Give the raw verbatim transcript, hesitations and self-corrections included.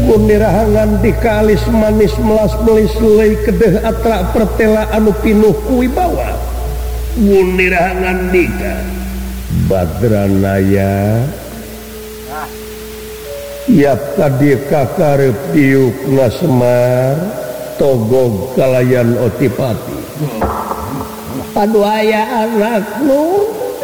Punirahangan di kalis manis melas belis leuy kedeh atra pertela anu pinuh wibawa. Punirahangan dika Badranaya Yap tadi kakarep diuk Semar togog kalayan Otipati. Aduh aya anaknu